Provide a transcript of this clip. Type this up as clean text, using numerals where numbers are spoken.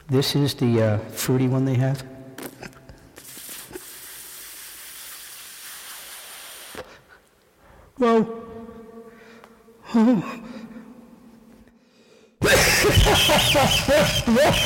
This is the fruity one they have. Whoa. Oh.